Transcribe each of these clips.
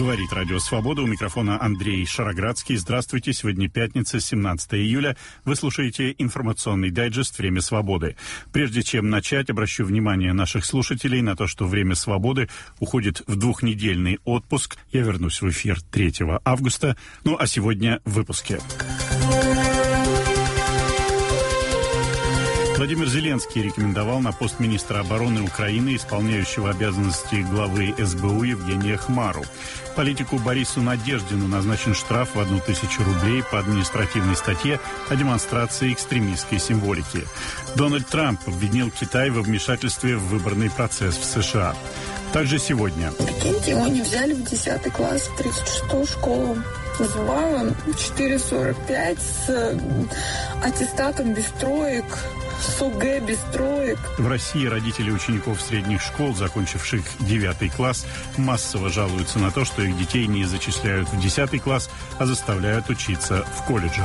Говорит Радио Свобода. У микрофона Андрей Шароградский. Здравствуйте. Сегодня пятница, 17 июля. Вы слушаете информационный дайджест «Время свободы». Прежде чем начать, обращу внимание наших слушателей на то, что «Время свободы» уходит в двухнедельный отпуск. Я вернусь в эфир 3 августа. Ну а сегодня в выпуске. Владимир Зеленский рекомендовал на пост министра обороны Украины, исполняющего обязанности главы СБУ Евгения Хмару. Политику Борису Надеждину назначен штраф в 1000 рублей по административной статье о демонстрации экстремистской символики. Дональд Трамп обвинил Китай во вмешательстве в выборный процесс в США. Также сегодня. Прикиньте, его не взяли в 10 класс, в 36-ю школу. С баллом 4,45, с аттестатом без троек, с ОГЭ без троек. В России родители учеников средних школ, закончивших 9 класс, массово жалуются на то, что их детей не зачисляют в 10 класс, а заставляют учиться в колледжах.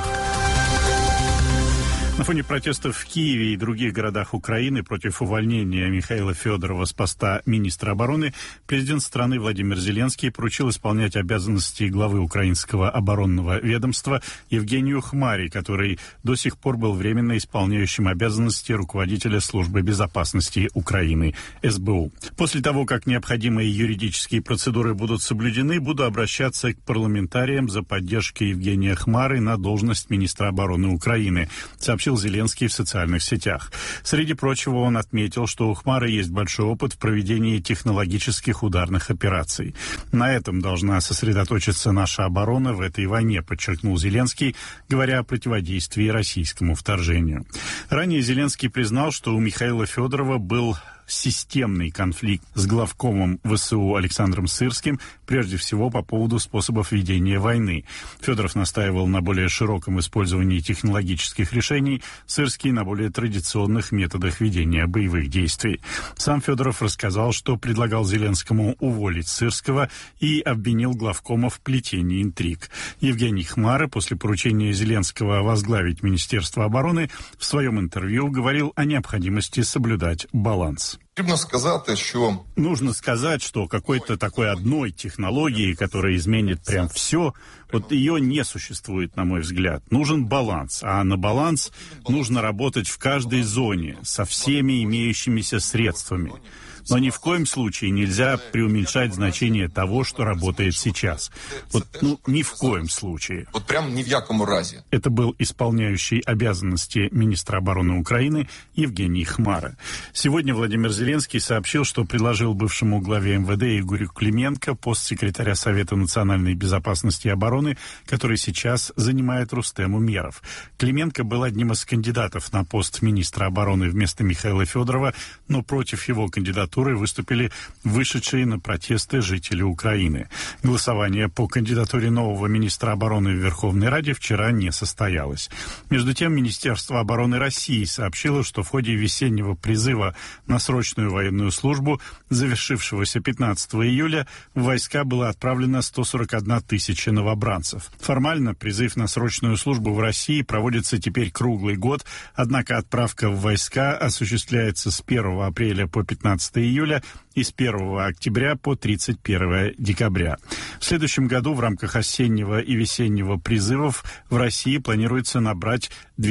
На фоне протестов в Киеве и других городах Украины против увольнения Михаила Федорова с поста министра обороны президент страны Владимир Зеленский поручил исполнять обязанности главы украинского оборонного ведомства Евгению Хмаре, который до сих пор был временно исполняющим обязанности руководителя Службы безопасности Украины СБУ. После того, как необходимые юридические процедуры будут соблюдены, буду обращаться к парламентариям за поддержкой Евгения Хмары на должность министра обороны Украины, сообщил Зеленский в социальных сетях. Среди прочего, он отметил, что у Хмары есть большой опыт в проведении технологических ударных операций. На этом должна сосредоточиться наша оборона в этой войне, подчеркнул Зеленский, говоря о противодействии российскому вторжению. Ранее Зеленский признал, что у Михаила Федорова был системный конфликт с главкомом ВСУ Александром Сырским, прежде всего по поводу способов ведения войны. Федоров настаивал на более широком использовании технологических решений, Сырский на более традиционных методах ведения боевых действий. Сам Федоров рассказал, что предлагал Зеленскому уволить Сырского и обвинил главкома в плетении интриг. Евгений Хмара после поручения Зеленского возглавить Министерство обороны в своем интервью говорил о необходимости соблюдать баланс. Нужно сказать, что какой-то такой одной технологии, которая изменит прям все, вот ее не существует, на мой взгляд. Нужен баланс, а на баланс нужно работать в каждой зоне со всеми имеющимися средствами. Но ни в коем случае нельзя преуменьшать значение того, что работает сейчас. Ни в коем случае. Прям ни в якому разе. Это был исполняющий обязанности министра обороны Украины Евгений Хмара. Сегодня Владимир Зеленский сообщил, что предложил бывшему главе МВД Игорю Клименко пост секретаря Совета национальной безопасности и обороны, который сейчас занимает Рустем Умеров. Клименко был одним из кандидатов на пост министра обороны вместо Михаила Федорова, но против его кандидатуры выступили вышедшие на протесты жители Украины. Голосование по кандидатуре нового министра обороны в Верховной Раде вчера не состоялось. Между тем, Министерство обороны России сообщило, что в ходе весеннего призыва на срочную военную службу, завершившегося 15 июля, в войска было отправлено 141 тысяча новобранцев. Формально призыв на срочную службу в России проводится теперь круглый год, однако отправка в войска осуществляется с 1 апреля по 15 июля и с 1 октября по 31 декабря. В следующем году в рамках осеннего и весеннего призывов в России планируется набрать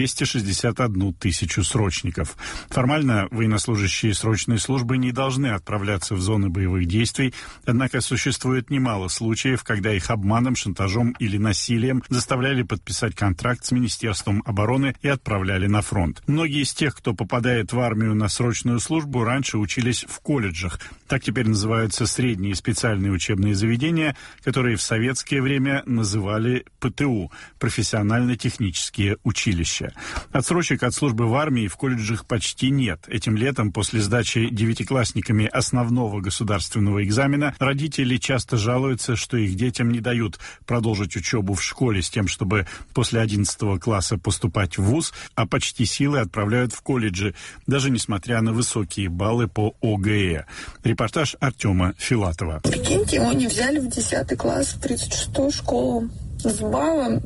261 тысячу срочников. Формально военнослужащие срочной службы не должны отправляться в зоны боевых действий, однако существует немало случаев, когда их обманом, шантажом или насилием заставляли подписать контракт с Министерством обороны и отправляли на фронт. Многие из тех, кто попадает в армию на срочную службу, раньше учились в колледжах. Так теперь называются средние специальные учебные заведения, которые в советское время называли ПТУ – профессионально-технические училища. Отсрочек от службы в армии в колледжах почти нет. Этим летом, после сдачи девятиклассниками основного государственного экзамена, родители часто жалуются, что их детям не дают продолжить учебу в школе с тем, чтобы после 11 класса поступать в вуз, а почти силой отправляют в колледжи, даже несмотря на высокие баллы по ОГЭ. Репортаж Артема Филатова. Прикиньте, его не взяли в 10 класс, в 36-ю школу. С баллом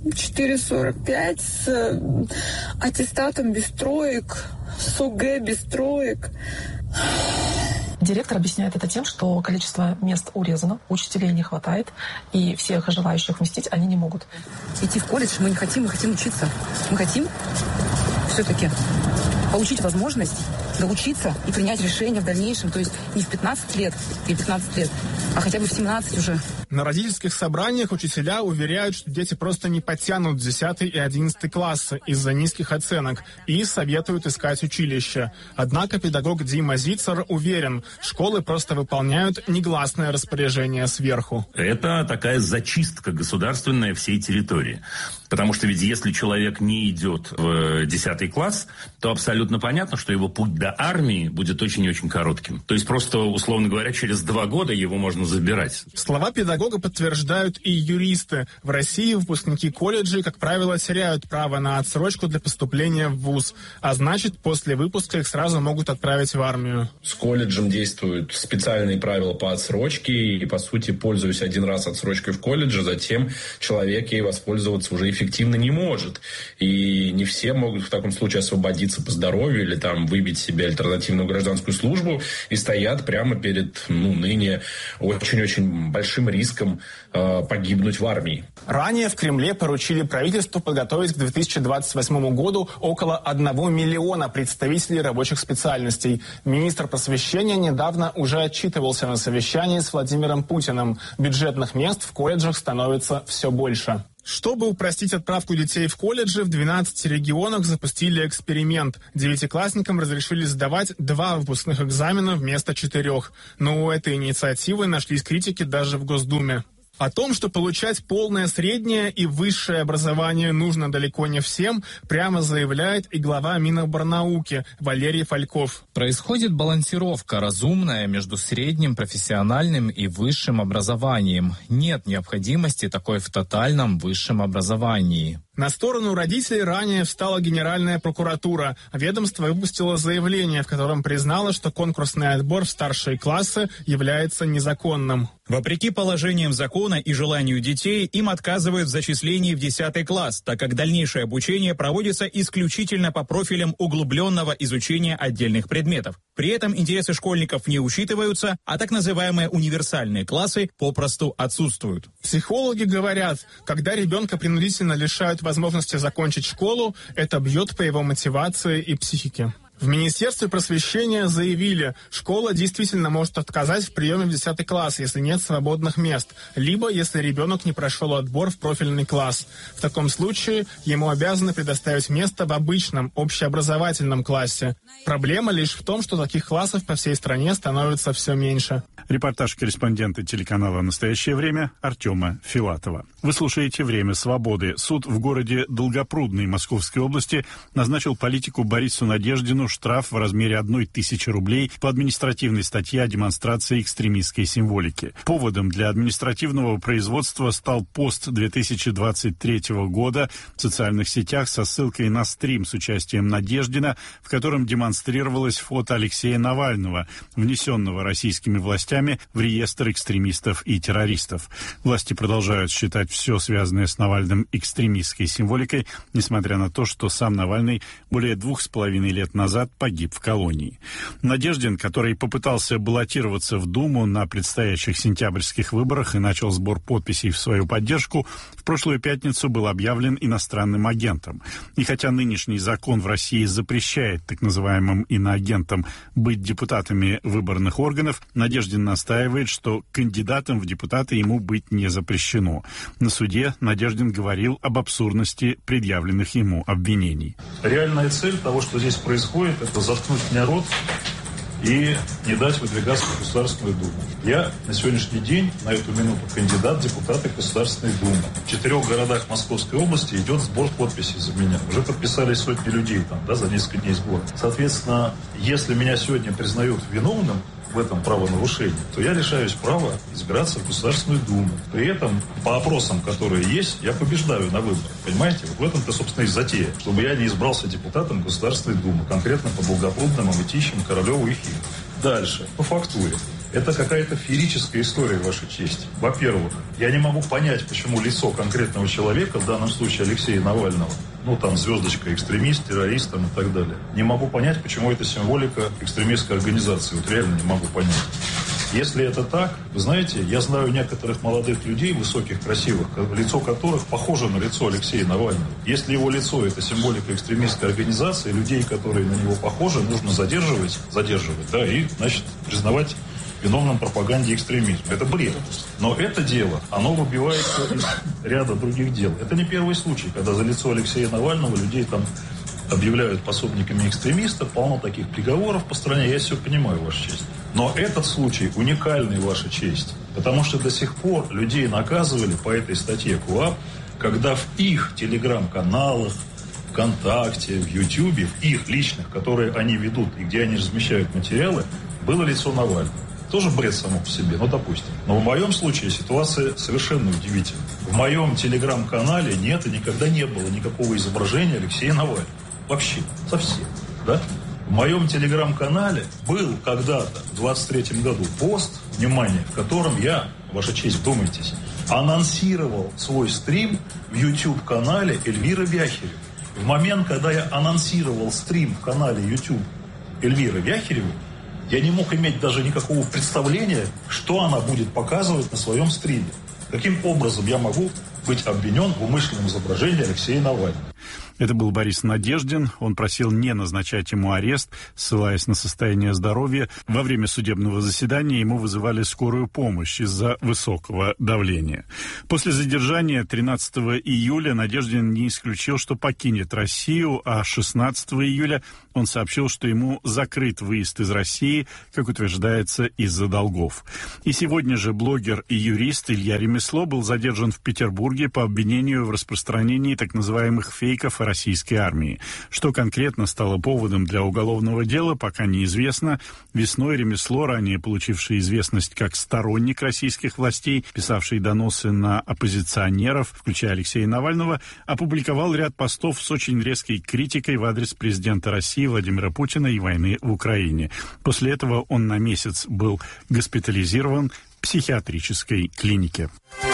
4,45, с аттестатом без троек, с ОГЭ без троек. Директор объясняет это тем, что количество мест урезано, учителей не хватает, и всех желающих вместить они не могут. Идти в колледж мы не хотим, мы хотим учиться. Мы хотим все-таки получить возможность доучиться и принять решение в дальнейшем, то есть не в 15 лет или 15 лет, а хотя бы в 17 уже. На родительских собраниях учителя уверяют, что дети просто не потянут 10 и 11 классы из-за низких оценок и советуют искать училище. Однако педагог Дима Зицер уверен, школы просто выполняют негласное распоряжение сверху. Это такая зачистка государственная всей территории. Потому что ведь если человек не идет в 10 класс, то абсолютно понятно, что его путь до армии будет очень и очень коротким. То есть просто, условно говоря, через 2 года его можно забирать. Слова педагога подтверждают и юристы. В России выпускники колледжей, как правило, теряют право на отсрочку для поступления в вуз. А значит, после выпуска их сразу могут отправить в армию. С колледжем действуют специальные правила по отсрочке. И, по сути, пользуясь один раз отсрочкой в колледже, затем человек ей воспользоваться уже эффективно не может. И не все могут в таком случае освободиться по здоровью или там выбить себе альтернативную гражданскую службу и стоят прямо перед ныне очень-очень большим риском погибнуть в армии. Ранее в Кремле поручили правительству подготовить к 2028 году около 1 миллиона представителей рабочих специальностей. Министр просвещения недавно уже отчитывался на совещании с Владимиром Путиным. Бюджетных мест в колледжах становится все больше. Чтобы упростить отправку детей в колледжи, в 12 регионах запустили эксперимент. 9-классникам разрешили сдавать 2 выпускных экзамена вместо 4. Но у этой инициативы нашлись критики даже в Госдуме. О том, что получать полное среднее и высшее образование нужно далеко не всем, прямо заявляет и глава Миноборнауки Валерий Фальков. Происходит балансировка разумная между средним, профессиональным и высшим образованием. Нет необходимости такой в тотальном высшем образовании. На сторону родителей ранее встала Генеральная прокуратура. Ведомство выпустило заявление, в котором признало, что конкурсный отбор в старшие классы является незаконным. Вопреки положениям закона и желанию детей, им отказывают в зачислении в 10 класс, так как дальнейшее обучение проводится исключительно по профилям углубленного изучения отдельных предметов. При этом интересы школьников не учитываются, а так называемые универсальные классы попросту отсутствуют. Психологи говорят, когда ребенка принудительно лишают возможности закончить школу, это бьет по его мотивации и психике. В Министерстве просвещения заявили, школа действительно может отказать в приеме в 10 класс, если нет свободных мест, либо если ребенок не прошел отбор в профильный класс. В таком случае ему обязаны предоставить место в обычном общеобразовательном классе. Проблема лишь в том, что таких классов по всей стране становится все меньше. Репортаж корреспондента телеканала «Настоящее время» Артема Филатова. Вы слушаете «Время свободы». Суд в городе Долгопрудной Московской области назначил политику Борису Надеждину штраф в размере 1000 рублей по административной статье о демонстрации экстремистской символики. Поводом для административного производства стал пост 2023 года в социальных сетях со ссылкой на стрим с участием Надеждина, в котором демонстрировалось фото Алексея Навального, внесенного российскими властями в реестр экстремистов и террористов. Власти продолжают считать все связанное с Навальным экстремистской символикой, несмотря на то, что сам Навальный более 2,5 лет назад погиб в колонии. Надеждин, который попытался баллотироваться в Думу на предстоящих сентябрьских выборах и начал сбор подписей в свою поддержку, в прошлую пятницу был объявлен иностранным агентом. И хотя нынешний закон в России запрещает так называемым иноагентам быть депутатами выборных органов, Надеждин настаивает, что кандидатом в депутаты ему быть не запрещено. На суде Надеждин говорил об абсурдности предъявленных ему обвинений. Реальная цель того, что здесь происходит, это заткнуть мне рот и не дать выдвигаться в Государственную Думу. Я на сегодняшний день, на эту минуту, кандидат в депутаты Государственной Думы. В 4 городах Московской области идет сбор подписей за меня. Уже подписались сотни людей там, за несколько дней сбора. Соответственно, если меня сегодня признают виновным в этом правонарушении, то я лишаюсь права избираться в Государственную Думу. При этом, по опросам, которые есть, я побеждаю на выборах. Понимаете? Вот в этом-то, собственно, и затея. Чтобы я не избрался депутатом Государственной Думы. Конкретно по Долгопрудному, Мытищам, Королеву и Химу. Дальше. По фактуре. Это какая-то феерическая история, Ваша честь. Во-первых, я не могу понять, почему лицо конкретного человека, в данном случае Алексея Навального, там звездочка экстремист, террорист там, и так далее. Не могу понять, почему это символика экстремистской организации. Вот реально не могу понять. Если это так, вы знаете, я знаю некоторых молодых людей, высоких, красивых, лицо которых похоже на лицо Алексея Навального. Если его лицо – это символика экстремистской организации, людей, которые на него похожи, нужно задерживать, да, и, значит, признавать виновным в пропаганде экстремизма. Это бред. Но это дело, оно выбивается из ряда других дел. Это не первый случай, когда за лицо Алексея Навального людей там объявляют пособниками экстремистов, полно таких приговоров по стране, я все понимаю, Ваша честь. Но этот случай уникальный, Ваша честь, потому что до сих пор людей наказывали по этой статье КоАП, когда в их телеграм-каналах, ВКонтакте, в Ютьюбе, в их личных, которые они ведут и где они размещают материалы, было лицо Навального. Тоже бред само по себе, допустим. Но в моем случае ситуация совершенно удивительная. В моем телеграм-канале нет и никогда не было никакого изображения Алексея Навального. Вообще, совсем, да? В моем телеграм-канале был когда-то, в 23-м году, пост, внимание, в котором я, Ваша честь, вдумайтесь, анонсировал свой стрим в YouTube-канале Эльвиры Вяхеревой. В момент, когда я анонсировал стрим в канале YouTube Эльвиры Вяхеревой, я не мог иметь даже никакого представления, что она будет показывать на своем стриме. Каким образом я могу быть обвинен в умышленном изображении Алексея Навального? Это был Борис Надеждин. Он просил не назначать ему арест, ссылаясь на состояние здоровья. Во время судебного заседания ему вызывали скорую помощь из-за высокого давления. После задержания 13 июля Надеждин не исключил, что покинет Россию, а 16 июля он сообщил, что ему закрыт выезд из России, как утверждается, из-за долгов. И сегодня же блогер и юрист Илья Ремесло был задержан в Петербурге по обвинению в распространении так называемых фейков о российской армии. Что конкретно стало поводом для уголовного дела, пока неизвестно. Весной Ремесло, ранее получивший известность как сторонник российских властей, писавший доносы на оппозиционеров, включая Алексея Навального, опубликовал ряд постов с очень резкой критикой в адрес президента России Владимира Путина и войны в Украине. После этого он на месяц был госпитализирован в психиатрической клинике.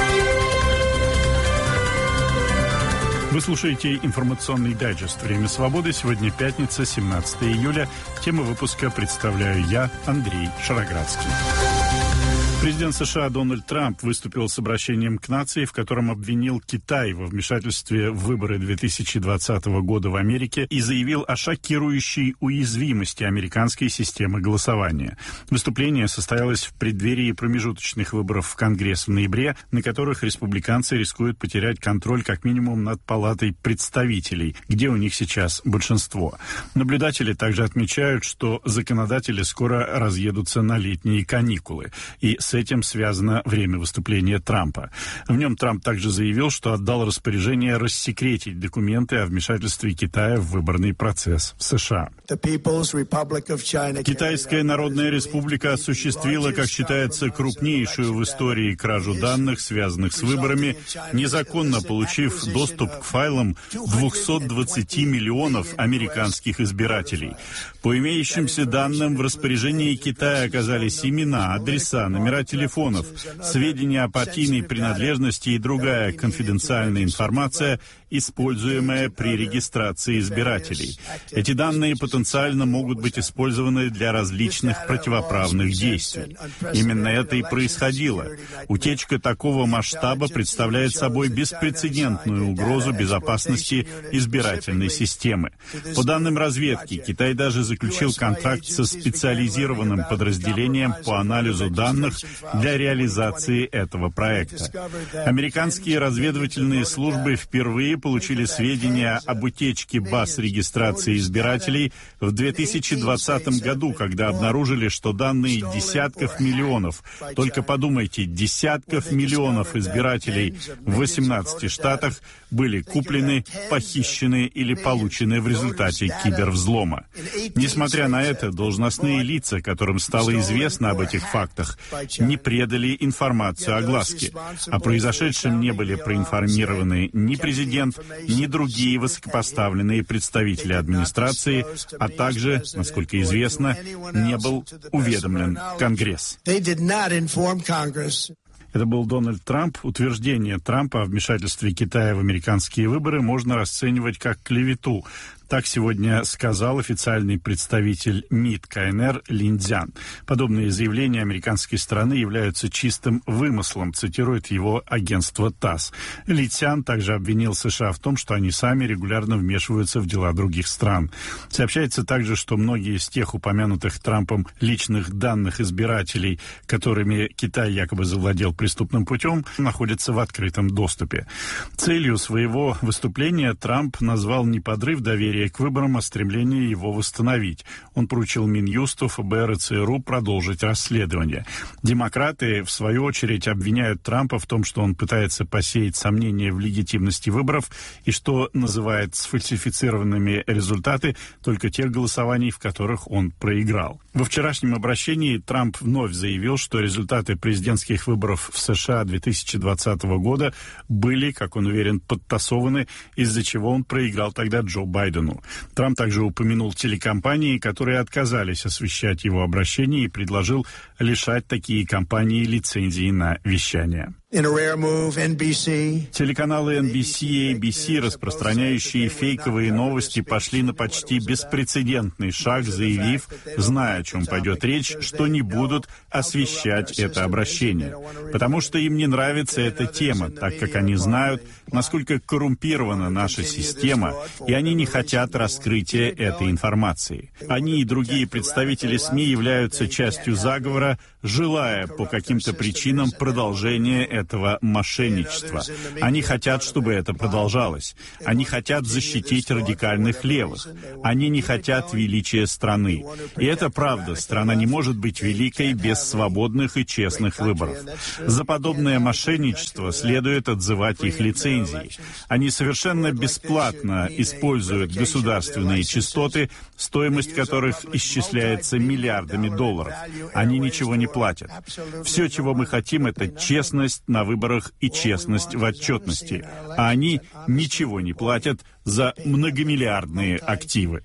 Вы слушаете информационный дайджест «Время свободы». Сегодня пятница, 17 июля. Тему выпуска представляю я, Андрей Шароградский. Президент США Дональд Трамп выступил с обращением к нации, в котором обвинил Китай во вмешательстве в выборы 2020 года в Америке и заявил о шокирующей уязвимости американской системы голосования. Выступление состоялось в преддверии промежуточных выборов в Конгресс в ноябре, на которых республиканцы рискуют потерять контроль как минимум над Палатой представителей, где у них сейчас большинство. Наблюдатели также отмечают, что законодатели скоро разъедутся на летние каникулы, и с этим связано время выступления Трампа. В нем Трамп также заявил, что отдал распоряжение рассекретить документы о вмешательстве Китая в выборный процесс в США. Китайская Народная Республика осуществила, как считается, крупнейшую в истории кражу данных, связанных с выборами, незаконно получив доступ к файлам 220 миллионов американских избирателей. По имеющимся данным, в распоряжении Китая оказались имена, адреса, номера телефонов, сведения о партийной принадлежности и другая конфиденциальная информация, используемая при регистрации избирателей. Эти данные потенциально могут быть использованы для различных противоправных действий. Именно это и происходило. Утечка такого масштаба представляет собой беспрецедентную угрозу безопасности избирательной системы. По данным разведки, Китай даже заключил контракт со специализированным подразделением по анализу данных для реализации этого проекта. Американские разведывательные службы впервые получили сведения об утечке баз регистрации избирателей в 2020 году, когда обнаружили, что данные десятков миллионов, только подумайте, десятков миллионов избирателей в 18 штатах были куплены, похищены или получены в результате кибервзлома. Несмотря на это, должностные лица, которым стало известно об этих фактах, не предали информацию огласке. О произошедшем не были проинформированы ни президент, ни другие высокопоставленные представители администрации, а также, насколько известно, не был уведомлен Конгресс. Это был Дональд Трамп. Утверждение Трампа о вмешательстве Китая в американские выборы можно расценивать как клевету. Так сегодня сказал официальный представитель МИД КНР Лин Цзян. Подобные заявления американской стороны являются чистым вымыслом, цитирует его агентство ТАСС. Ли Цзян также обвинил США в том, что они сами регулярно вмешиваются в дела других стран. Сообщается также, что многие из тех упомянутых Трампом личных данных избирателей, которыми Китай якобы завладел преступным путем, находятся в открытом доступе. Целью своего выступления Трамп назвал не подрыв доверия к выборам, а стремление его восстановить. Он поручил Минюсту, ФБР и ЦРУ продолжить расследование. Демократы, в свою очередь, обвиняют Трампа в том, что он пытается посеять сомнения в легитимности выборов и что называет сфальсифицированными результаты только тех голосований, в которых он проиграл. Во вчерашнем обращении Трамп вновь заявил, что результаты президентских выборов в США 2020 года были, как он уверен, подтасованы, из-за чего он проиграл тогда Джо Байдену. Трамп также упомянул телекомпании, которые отказались освещать его обращение, и предложил лишать такие компании лицензии на вещание. Телеканалы NBC и ABC, распространяющие фейковые новости, пошли на почти беспрецедентный шаг, заявив, зная, о чем пойдет речь, что не будут освещать это обращение. Потому что им не нравится эта тема, так как они знают, насколько коррумпирована наша система, и они не хотят раскрытия этой информации. Они и другие представители СМИ являются частью заговора, желая по каким-то причинам продолжения этого мошенничества. Они хотят, чтобы это продолжалось. Они хотят защитить радикальных левых. Они не хотят величия страны. И это правда, страна не может быть великой без свободных и честных выборов. За подобное мошенничество следует отзывать их лицензии. Они совершенно бесплатно используют государственные частоты, стоимость которых исчисляется миллиардами долларов. Они ничего не платят. Все, чего мы хотим, это честность на выборах и честность в отчетности. А они ничего не платят за многомиллиардные активы.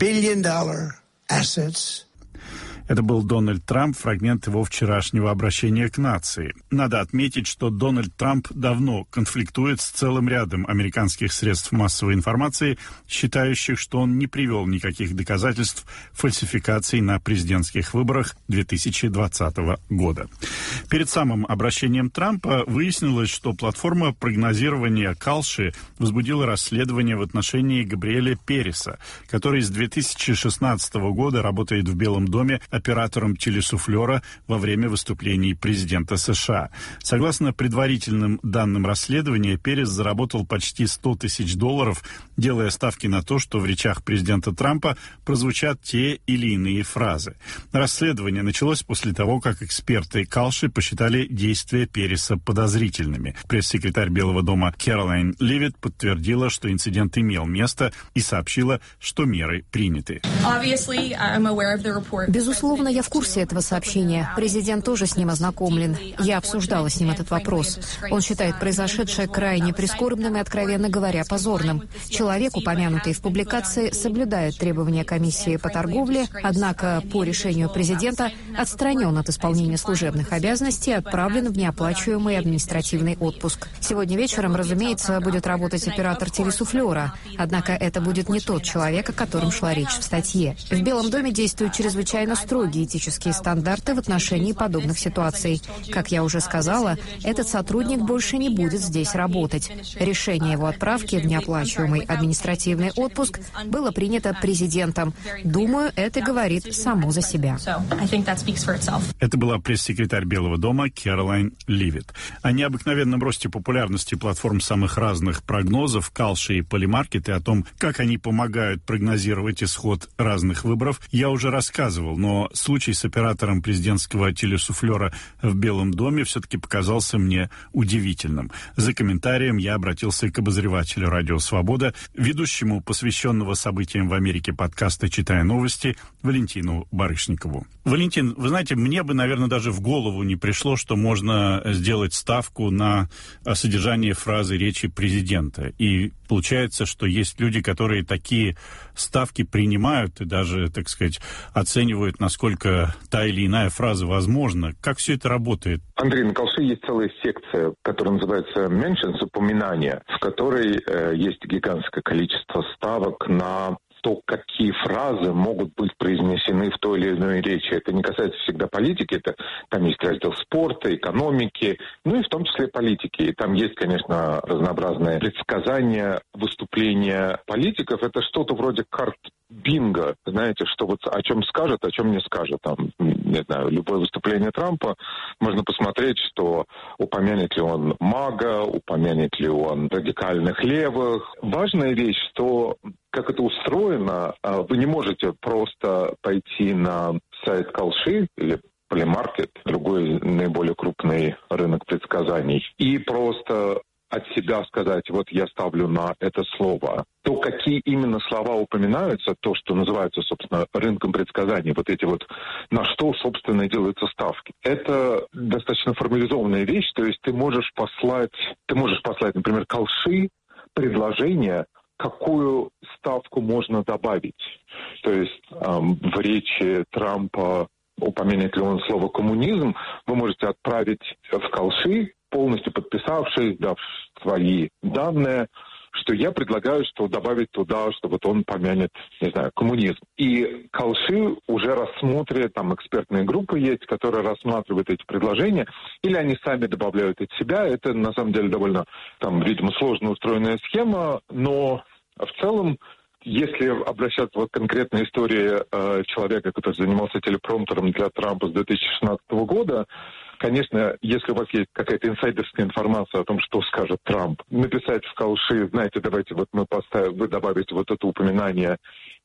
Это был Дональд Трамп, фрагмент его вчерашнего обращения к нации. Надо отметить, что Дональд Трамп давно конфликтует с целым рядом американских средств массовой информации, считающих, что он не привел никаких доказательств фальсификаций на президентских выборах 2020 года. Перед самым обращением Трампа выяснилось, что платформа прогнозирования Калши возбудила расследование в отношении Габриэля Переса, который с 2016 года работает в Белом доме оператором телесуфлера во время выступлений президента США. Согласно предварительным данным расследования, Перес заработал почти $100 тысяч, делая ставки на то, что в речах президента Трампа прозвучат те или иные фразы. Расследование началось после того, как эксперты Калши посчитали действия Переса подозрительными. Пресс-секретарь Белого дома Кэролайн Ливит подтвердила, что инцидент имел место, и сообщила, что меры приняты. Безусловно, я в курсе этого сообщения. Президент тоже с ним ознакомлен. Я обсуждала с ним этот вопрос. Он считает произошедшее крайне прискорбным и, откровенно говоря, позорным. Человек, упомянутый в публикации, соблюдает требования комиссии по торговле, однако по решению президента отстранен от исполнения служебных обязанностей и отправлен в неоплачиваемый административный отпуск. Сегодня вечером, разумеется, будет работать оператор телесуфлера, однако это будет не тот человек, о котором шла речь в статье. В Белом доме действуют чрезвычайно строгие этические стандарты в отношении подобных ситуаций. Как я уже сказала, этот сотрудник больше не будет здесь работать. Решение его отправки в неоплачиваемый административный отпуск было принято президентом. Думаю, это говорит само за себя. Это была пресс-секретарь Белого дома Кэролайн Ливит. О необыкновенном росте популярности платформ самых разных прогнозов, Калши и Полимаркет, и о том, как они помогают прогнозировать исход разных выборов, я уже рассказывал, но случай с оператором президентского телесуфлера в Белом доме все-таки показался мне удивительным. За комментарием я обратился к обозревателю «Радио Свобода», ведущему посвященного событиям в Америке подкаста «Читая новости» Валентину Барышникову. Валентин, вы знаете, мне бы, наверное, даже в голову не пришло, что можно сделать ставку на содержание фразы речи президента. И Получается, что есть люди, которые такие ставки принимают и даже, так сказать, оценивают, насколько та или иная фраза возможна. Как все это работает? Андрей, на Калши есть целая секция, которая называется «Mentions», упоминания, в которой есть гигантское количество ставок на то, какие фразы могут быть произнесены в той или иной речи. Это не касается всегда политики, там есть раздел спорта, экономики, ну и в том числе политики. И там есть, конечно, разнообразные предсказания, выступления политиков. Это что-то вроде карт бинго, знаете, что вот о чем скажет, о чем не скажет. Там, не знаю, любое выступление Трампа, можно посмотреть, что упомянет ли он МАГА, упомянет ли он радикальных левых. Важная вещь, что как это устроено, вы не можете просто пойти на сайт Калши или Polymarket, другой наиболее крупный рынок предсказаний, и просто от себя сказать, вот я ставлю на это слово. То, какие именно слова упоминаются, то, что называется, собственно, рынком предсказаний, вот эти вот, на что, собственно, делаются ставки. Это достаточно формализованная вещь, то есть ты можешь послать, например, Калши предложение, какую ставку можно добавить. То есть в речи Трампа, упомянет ли он слово «коммунизм», вы можете отправить в Калши, полностью подписавшись, дав свои данные, что я предлагаю, что добавить туда, что вот он помянет, не знаю, коммунизм. И Калши уже рассмотрят, там экспертные группы есть, которые рассматривают эти предложения, или они сами добавляют от себя. Это, на самом деле, довольно, там, видимо, сложно устроенная схема, но в целом, если обращаться вот к конкретной истории человека, который занимался телепромптером для Трампа с 2016 года, конечно, если у вас есть какая-то инсайдерская информация о том, что скажет Трамп, написать в Калши, знаете, давайте вот мы поставим, вы добавите вот это упоминание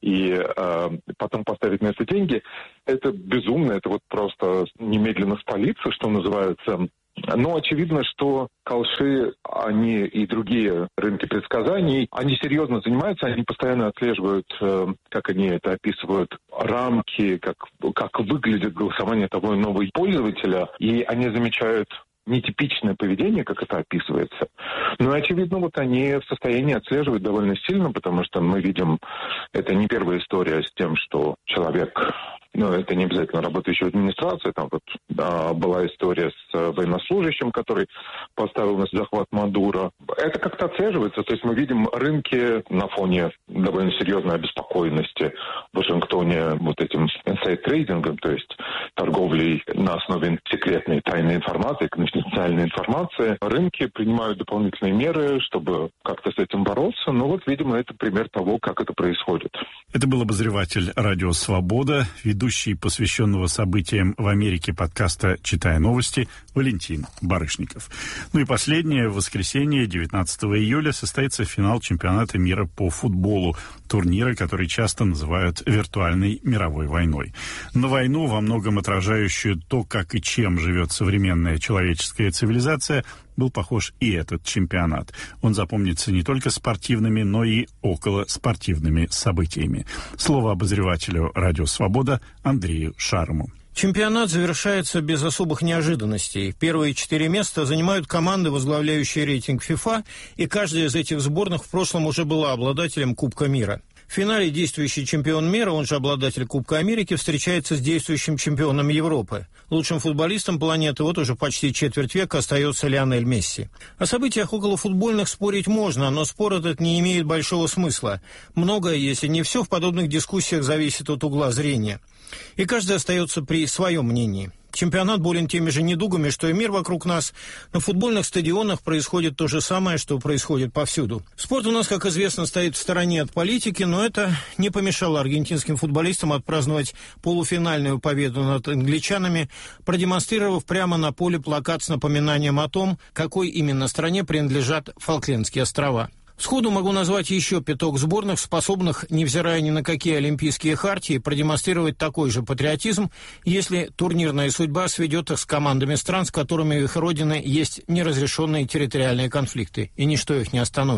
и потом поставить на это деньги, это безумно, это вот просто немедленно спалиться, что называется. Но очевидно, что Калши, они и другие рынки предсказаний, они серьезно занимаются, они постоянно отслеживают, как они это описывают, рамки, как выглядит голосование того или иного пользователя, и они замечают нетипичное поведение, как это описывается. Но, очевидно, вот они в состоянии отслеживать довольно сильно, потому что мы видим, это не первая история с тем, что человек, это не обязательно работающий в администрации, там вот была история с военнослужащим, который поставил на захват Мадуро. Это как-то отслеживается, то есть мы видим рынки на фоне довольно серьезной обеспокоенности в Вашингтоне вот этим инсайд-трейдингом, то есть торговлей на основе секретной тайной информации, конфиденциальной информации. Рынки принимают дополнительные меры, чтобы как-то с этим бороться, но вот, видимо, это пример того, как это происходит. Это был обозреватель «Радио Свобода», ведущий посвященного событиям в Америке подкаста «Читая новости» Валентин Барышников. Ну и последнее, в воскресенье, 19 июля, состоится финал чемпионата мира по футболу, турнира, который часто называют виртуальной мировой войной. На войну, во многом отражающую то, как и чем живет современная человеческая цивилизация, был похож и этот чемпионат. Он запомнится не только спортивными, но и околоспортивными событиями. Слово обозревателю «Радио Свобода» Андрею Шарому. Чемпионат завершается без особых неожиданностей. Первые 4 места занимают команды, возглавляющие рейтинг ФИФА, и каждая из этих сборных в прошлом уже была обладателем Кубка мира. В финале действующий чемпион мира, он же обладатель Кубка Америки, встречается с действующим чемпионом Европы. Лучшим футболистом планеты вот уже почти четверть века остается Лионель Месси. О событиях околофутбольных спорить можно, но спор этот не имеет большого смысла. Многое, если не все, в подобных дискуссиях зависит от угла зрения. И каждый остается при своем мнении. Чемпионат болен теми же недугами, что и мир вокруг нас. На футбольных стадионах происходит то же самое, что происходит повсюду. Спорт у нас, как известно, стоит в стороне от политики, но это не помешало аргентинским футболистам отпраздновать полуфинальную победу над англичанами, продемонстрировав прямо на поле плакат с напоминанием о том, какой именно стране принадлежат Фолклендские острова. Сходу могу назвать еще 5 сборных, способных, невзирая ни на какие олимпийские хартии, продемонстрировать такой же патриотизм, если турнирная судьба сведет их с командами стран, с которыми в их родины есть неразрешенные территориальные конфликты, и ничто их не остановит.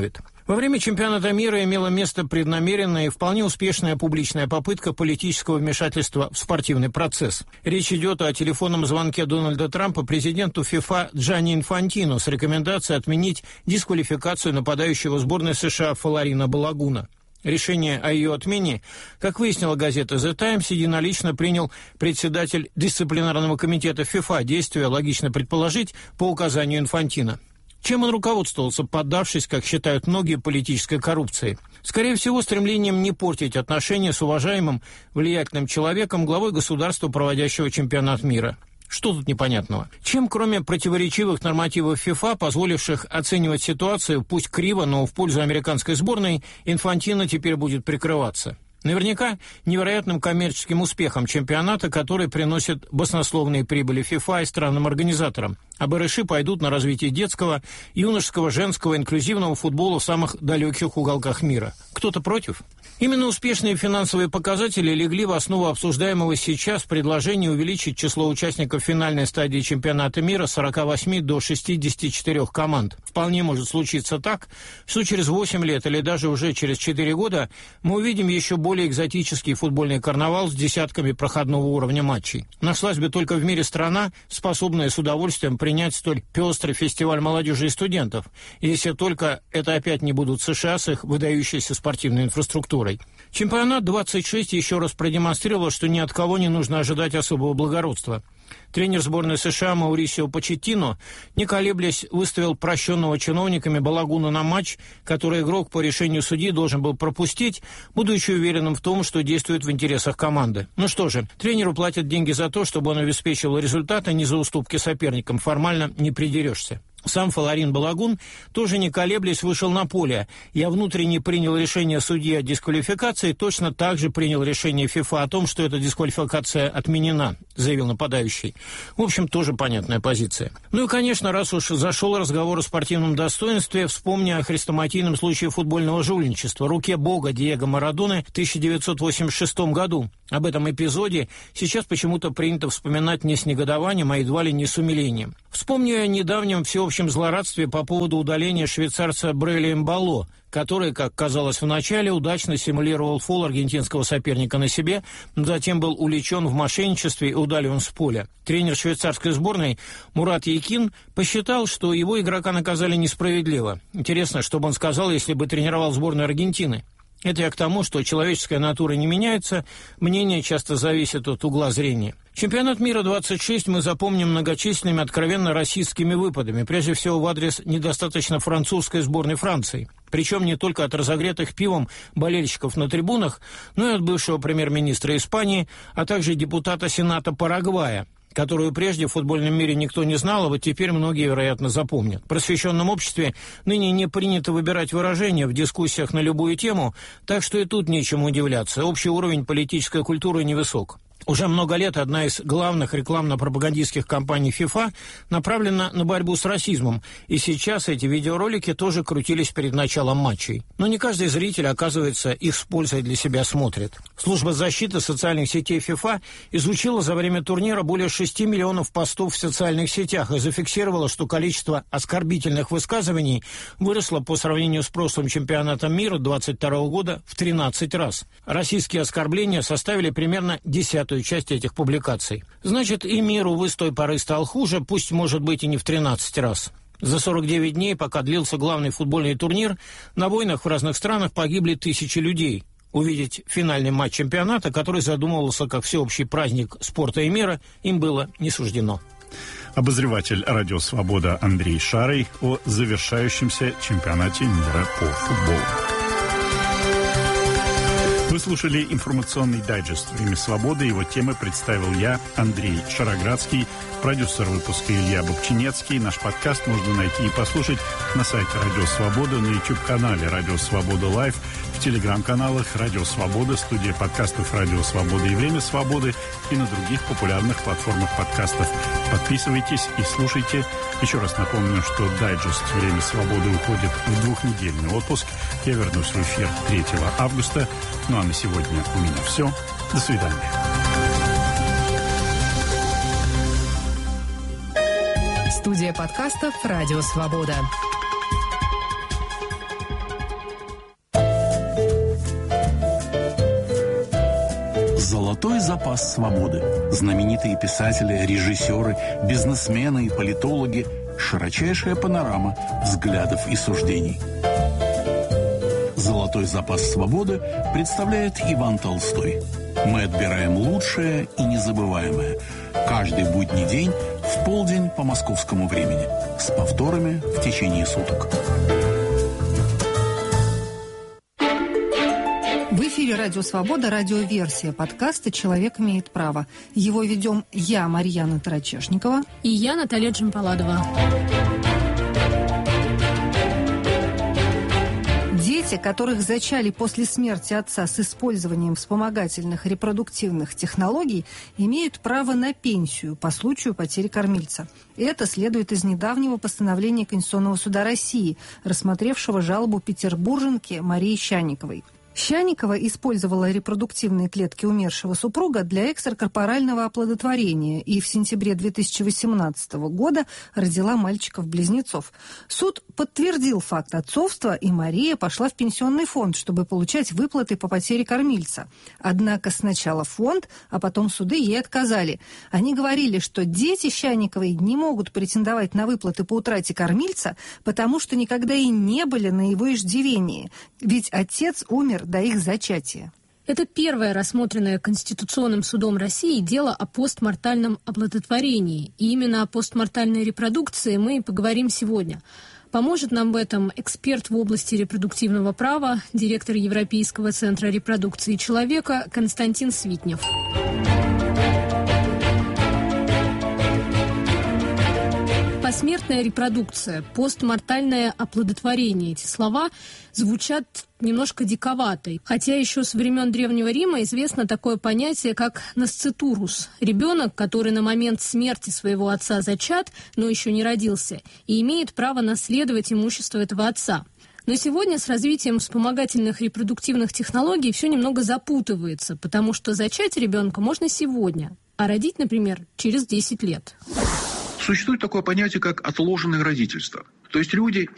Во время чемпионата мира имела место преднамеренная и вполне успешная публичная попытка политического вмешательства в спортивный процесс. Речь идет о телефонном звонке Дональда Трампа президенту ФИФА Джанни Инфантино с рекомендацией отменить дисквалификацию нападающего сборной США Фоларина Балагуна. Решение о ее отмене, как выяснила газета «The Times», единолично принял председатель дисциплинарного комитета ФИФА, действия, логично предположить, по указанию Инфантино. Чем он руководствовался, поддавшись, как считают многие, политической коррупции? Скорее всего, стремлением не портить отношения с уважаемым, влиятельным человеком, главой государства, проводящего чемпионат мира. Что тут непонятного? Чем, кроме противоречивых нормативов ФИФА, позволивших оценивать ситуацию, пусть криво, но в пользу американской сборной, Инфантино теперь будет прикрываться? Наверняка невероятным коммерческим успехом чемпионата, который приносит баснословные прибыли ФИФА и странам-организаторам. А барыши пойдут на развитие детского, юношеского, женского, инклюзивного футбола в самых далеких уголках мира. Кто-то против? Именно успешные финансовые показатели легли в основу обсуждаемого сейчас предложения увеличить число участников финальной стадии чемпионата мира с 48 до 64 команд. Вполне может случиться так, что через 8 лет или даже уже через 4 года мы увидим еще более экзотический футбольный карнавал с десятками проходного уровня матчей. Нашлась бы только в мире страна, способная с удовольствием принять столь пестрый фестиваль молодежи и студентов, если только это опять не будут США с их выдающейся спортивной инфраструктурой. Чемпионат 26 еще раз продемонстрировал, что ни от кого не нужно ожидать особого благородства. Тренер сборной США Маурисио Почеттино, не колеблясь, выставил прощенного чиновниками Балагуна на матч, который игрок по решению судьи должен был пропустить, будучи уверенным в том, что действует в интересах команды. Ну что же, тренеру платят деньги за то, чтобы он обеспечивал результат, а не за уступки соперникам. Формально не придерешься. Сам Фоларин Балагун, тоже не колеблясь, вышел на поле. Я внутренне принял решение судьи о дисквалификации, точно так же принял решение ФИФА о том, что эта дисквалификация отменена, заявил нападающий. В общем, тоже понятная позиция. Ну и, конечно, раз уж зашел разговор о спортивном достоинстве, вспомни о хрестоматийном случае футбольного жульничества, руке бога Диего Марадоны в 1986 году. Об этом эпизоде сейчас почему-то принято вспоминать не с негодованием, а едва ли не с умилением. Вспомни о недавнем всеобщем злорадстве по поводу удаления швейцарца Брейли Мбало, который, как казалось вначале, удачно симулировал фол аргентинского соперника на себе, но затем был увлечен в мошенничестве и удален с поля. Тренер швейцарской сборной Мурат Якин посчитал, что его игрока наказали несправедливо. Интересно, что бы он сказал, если бы тренировал сборную Аргентины. Это я к тому, что человеческая натура не меняется, мнение часто зависит от угла зрения. Чемпионат мира 26 мы запомним многочисленными откровенно расистскими выпадами, прежде всего в адрес недостаточно французской сборной Франции. Причем не только от разогретых пивом болельщиков на трибунах, но и от бывшего премьер-министра Испании, а также депутата Сената Парагвая, которую прежде в футбольном мире никто не знал, а вот теперь многие, вероятно, запомнят. В просвещенном обществе ныне не принято выбирать выражения в дискуссиях на любую тему, так что и тут нечему удивляться. Общий уровень политической культуры невысок. Уже много лет одна из главных рекламно-пропагандистских кампаний ФИФА направлена на борьбу с расизмом, и сейчас эти видеоролики тоже крутились перед началом матчей. Но не каждый зритель, оказывается, их с пользой для себя смотрит. Служба защиты социальных сетей ФИФА изучила за время турнира более 6 миллионов постов в социальных сетях и зафиксировала, что количество оскорбительных высказываний выросло по сравнению с прошлым чемпионатом мира 2022 года в 13 раз. Российские оскорбления составили примерно 10% часть этих публикаций. Значит, и мир, увы, с той поры стал хуже, пусть, может быть, и не в 13 раз. За 49 дней, пока длился главный футбольный турнир, на войнах в разных странах погибли тысячи людей. Увидеть финальный матч чемпионата, который задумывался как всеобщий праздник спорта и мира, им было не суждено. Обозреватель «Радио Свобода» Андрей Шарый о завершающемся чемпионате мира по футболу. Вы слушали информационный дайджест «Время свободы». Его темы представил я, Андрей Шароградский, продюсер выпуска Илья Бобчинецкий. Наш подкаст можно найти и послушать на сайте «Радио Свобода», на YouTube-канале «Радио Свобода Лайв», в телеграм-каналах «Радио Свобода», студия подкастов «Радио Свобода» и «Время свободы» и на других популярных платформах подкастов. Подписывайтесь и слушайте. Еще раз напомню, что дайджест «Время свободы» уходит в двухнедельный отпуск. Я вернусь в эфир 3 августа. Ну а на сегодня у меня все. До свидания. Студия подкастов «Радио Свобода». Золотой запас свободы. Знаменитые писатели, режиссеры, бизнесмены и политологи. Широчайшая панорама взглядов и суждений. Золотой запас свободы представляет Иван Толстой. Мы отбираем лучшее и незабываемое. Каждый будний день в полдень по московскому времени. С повторами в течение суток. В эфире «Радио Свобода», радиоверсия подкаста «Человек имеет право». Его ведем я, Марьяна Тарачешникова. И я, Наталья Джампаладова. Дети, которых зачали после смерти отца с использованием вспомогательных репродуктивных технологий, имеют право на пенсию по случаю потери кормильца. Это следует из недавнего постановления Конституционного суда России, рассмотревшего жалобу петербурженки Марии Щанниковой. Щанникова использовала репродуктивные клетки умершего супруга для экстракорпорального оплодотворения и в сентябре 2018 года родила мальчиков-близнецов. Суд подтвердил факт отцовства, и Мария пошла в пенсионный фонд, чтобы получать выплаты по потере кормильца. Однако сначала фонд, а потом суды ей отказали. Они говорили, что дети Щанниковой не могут претендовать на выплаты по утрате кормильца, потому что никогда и не были на его иждивении. Ведь отец умер до их зачатия. Это первое рассмотренное Конституционным судом России дело о постмортальном оплодотворении. И именно о постмортальной репродукции мы и поговорим сегодня. Поможет нам в этом эксперт в области репродуктивного права, директор Европейского центра репродукции человека Константин Свитнев. Посмертная репродукция, постмортальное оплодотворение. Эти слова звучат немножко диковато. Хотя еще со времен Древнего Рима известно такое понятие, как насцитурус. Ребенок, который на момент смерти своего отца зачат, но еще не родился, и имеет право наследовать имущество этого отца. Но сегодня с развитием вспомогательных репродуктивных технологий все немного запутывается, потому что зачать ребенка можно сегодня, а родить, например, через 10 лет. Существует такое понятие, как отложенное родительство. То есть люди